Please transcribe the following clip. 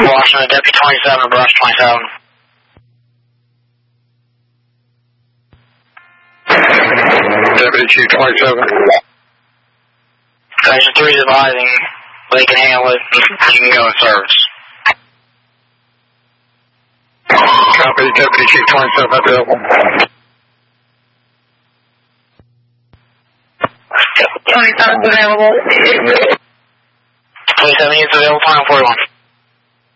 Washington, Deputy 27, Brush 27. Deputy Chief 27. Station 3 is advising they can handle it. You can go in service. Copy, Deputy Chief 27 available. 27 is available. 27 is available, final 41.